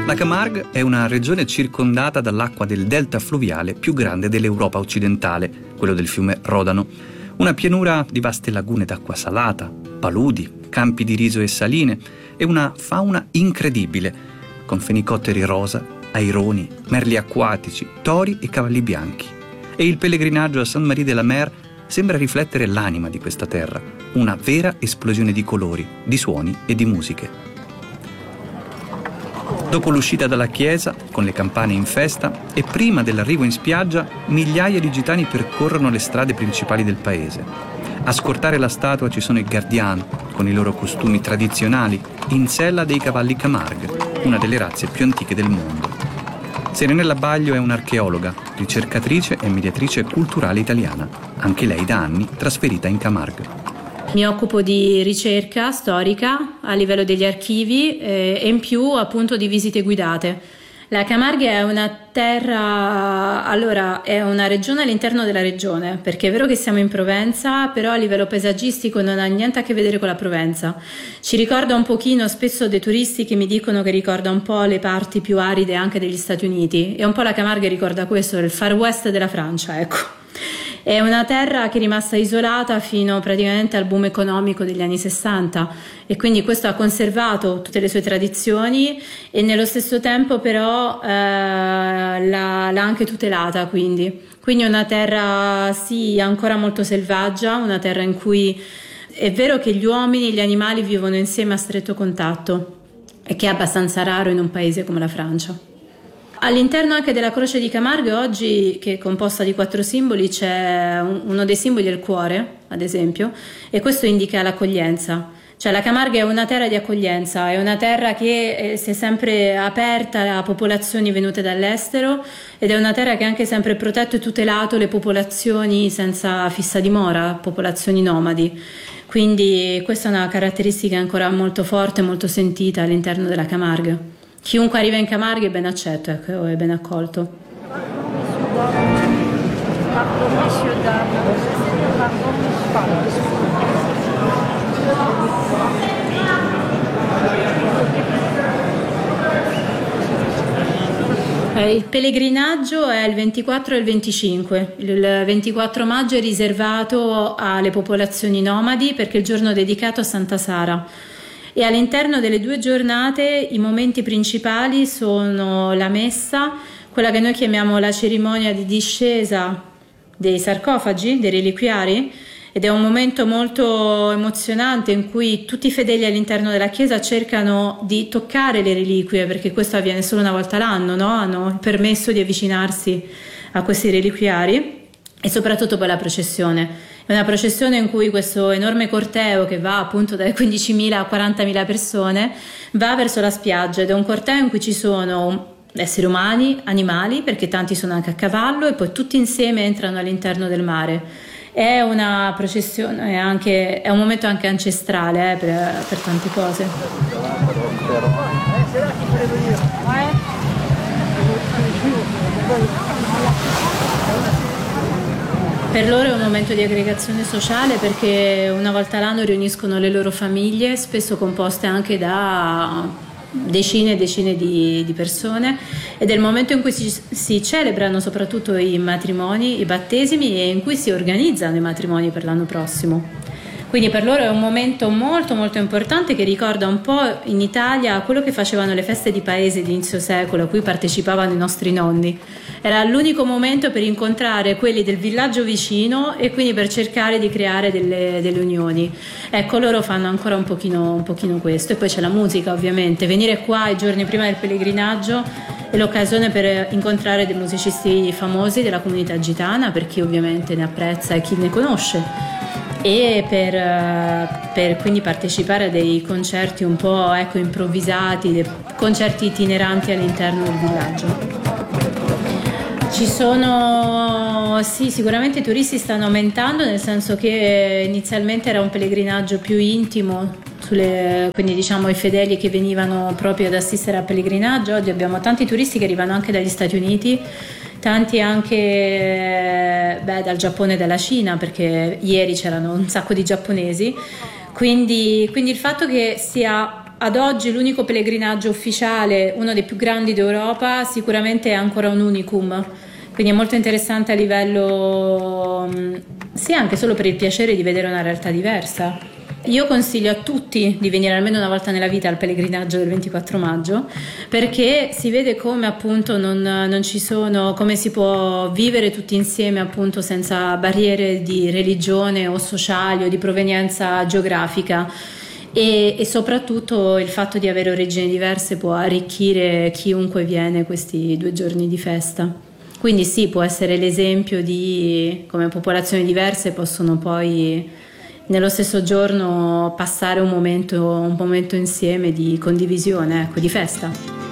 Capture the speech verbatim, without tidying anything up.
La Camargue è una regione circondata dall'acqua del delta fluviale più grande dell'Europa occidentale, quello del fiume Rodano. Una pianura di vaste lagune d'acqua salata, paludi, campi di riso e saline e una fauna incredibile, con fenicotteri rosa, aironi, merli acquatici, tori e cavalli bianchi. E il pellegrinaggio a Sainte-Marie de la Mer sembra riflettere l'anima di questa terra, una vera esplosione di colori, di suoni e di musiche. Dopo l'uscita dalla chiesa, con le campane in festa, e prima dell'arrivo in spiaggia, migliaia di gitani percorrono le strade principali del paese. A scortare la statua ci sono i Guardian, con i loro costumi tradizionali, in sella dei cavalli Camargue, una delle razze più antiche del mondo. Serenella Baglio è un'archeologa, ricercatrice e mediatrice culturale italiana, anche lei da anni trasferita in Camargue. Mi occupo di ricerca storica a livello degli archivi eh, e in più appunto di visite guidate. La Camargue è una terra, allora è una regione all'interno della regione, perché è vero che siamo in Provenza, però a livello paesaggistico non ha niente a che vedere con la Provenza. Ci ricorda un pochino, spesso dei turisti che mi dicono che ricorda un po' le parti più aride anche degli Stati Uniti, e un po' la Camargue ricorda questo, il far west della Francia, ecco. È una terra che è rimasta isolata fino praticamente al boom economico degli anni sessanta e quindi questo ha conservato tutte le sue tradizioni e nello stesso tempo però eh, l'ha, l'ha anche tutelata, quindi. Quindi è una terra sì ancora molto selvaggia, una terra in cui è vero che gli uomini e gli animali vivono insieme a stretto contatto e che è abbastanza raro in un paese come la Francia. All'interno anche della croce di Camargue oggi, che è composta di quattro simboli, c'è uno dei simboli del cuore, ad esempio, e questo indica l'accoglienza. Cioè la Camargue è una terra di accoglienza, è una terra che si è sempre aperta a popolazioni venute dall'estero ed è una terra che ha anche sempre protetto e tutelato le popolazioni senza fissa dimora, popolazioni nomadi. Quindi questa è una caratteristica ancora molto forte, molto sentita all'interno della Camargue. Chiunque arriva in Camargue è ben accetto, ecco, è ben accolto. Il pellegrinaggio è il ventiquattro e il venticinque. Il ventiquattro maggio è riservato alle popolazioni nomadi perché è il giorno dedicato a Santa Sara. E all'interno delle due giornate i momenti principali sono la messa, quella che noi chiamiamo la cerimonia di discesa dei sarcofagi, dei reliquiari, ed è un momento molto emozionante in cui tutti i fedeli all'interno della chiesa cercano di toccare le reliquie, perché questo avviene solo una volta l'anno, no? Hanno il permesso di avvicinarsi a questi reliquiari e soprattutto poi la processione. È una processione in cui questo enorme corteo che va appunto dalle quindicimila a quarantamila persone va verso la spiaggia ed è un corteo in cui ci sono esseri umani, animali, perché tanti sono anche a cavallo e poi tutti insieme entrano all'interno del mare. È una processione, è, anche, è un momento anche ancestrale eh, per, per tante cose. Per loro è un momento di aggregazione sociale perché una volta l'anno riuniscono le loro famiglie, spesso composte anche da decine e decine di, di persone, ed è il momento in cui si, si celebrano soprattutto i matrimoni, i battesimi e in cui si organizzano i matrimoni per l'anno prossimo. Quindi per loro è un momento molto molto importante che ricorda un po' in Italia quello che facevano le feste di paese di inizio secolo a cui partecipavano i nostri nonni. Era l'unico momento per incontrare quelli del villaggio vicino e quindi per cercare di creare delle, delle unioni. Ecco, loro fanno ancora un pochino, un pochino questo. E poi c'è la musica, ovviamente. Venire qua i giorni prima del pellegrinaggio è l'occasione per incontrare dei musicisti famosi della comunità gitana, per chi ovviamente ne apprezza e chi ne conosce, e per, per quindi partecipare a dei concerti un po' ecco, improvvisati, dei concerti itineranti all'interno del villaggio. Ci sono, sì, sicuramente i turisti stanno aumentando, nel senso che inizialmente era un pellegrinaggio più intimo, sulle, quindi diciamo i fedeli che venivano proprio ad assistere al pellegrinaggio. Oggi abbiamo tanti turisti che arrivano anche dagli Stati Uniti, tanti anche beh, dal Giappone e dalla Cina, perché ieri c'erano un sacco di giapponesi, quindi, quindi il fatto che sia ad oggi l'unico pellegrinaggio ufficiale, uno dei più grandi d'Europa, sicuramente è ancora un unicum, quindi è molto interessante a livello, sì, anche solo per il piacere di vedere una realtà diversa. Io consiglio a tutti di venire almeno una volta nella vita al pellegrinaggio del ventiquattro maggio, perché si vede come appunto non, non ci sono, come si può vivere tutti insieme appunto senza barriere di religione o sociali o di provenienza geografica. E, e soprattutto il fatto di avere origini diverse può arricchire chiunque viene questi due giorni di festa. Quindi sì, può essere l'esempio di come popolazioni diverse possono poi nello stesso giorno passare un momento, un momento insieme di condivisione, ecco, di festa.